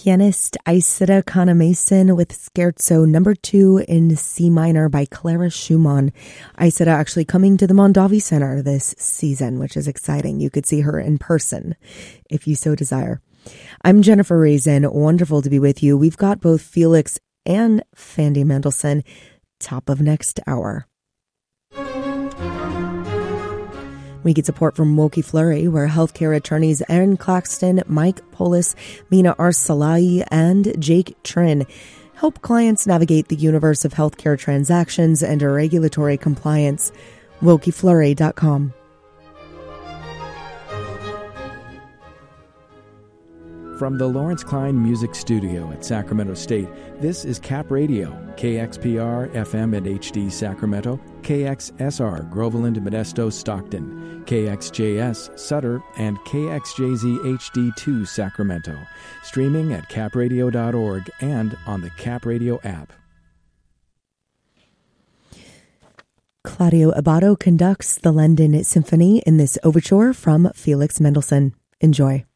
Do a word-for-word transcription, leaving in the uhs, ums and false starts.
Pianist Aissita Kahn-Mason with Scherzo number two in C minor by Clara Schumann. Aissita actually coming to the Mondavi Center this season, which is exciting. You could see her in person if you so desire. I'm Jennifer Raisin. Wonderful to be with you. We've got both Felix and Fandy Mendelssohn. Top of next hour. We get support from Woki Flurry, where healthcare attorneys Aaron Claxton, Mike Polis, Mina Arsalai, and Jake Trin help clients navigate the universe of healthcare transactions and regulatory compliance. Woki Flurry dot com. From the Lawrence Klein Music Studio at Sacramento State, this is Cap Radio, K X P R F M and H D Sacramento, K X S R Groveland, Modesto, Stockton, K X J S Sutter, and K X J Z H D two Sacramento. Streaming at cap radio dot org and on the Cap Radio app. Claudio Abbado conducts the London Symphony in this overture from Felix Mendelssohn. Enjoy.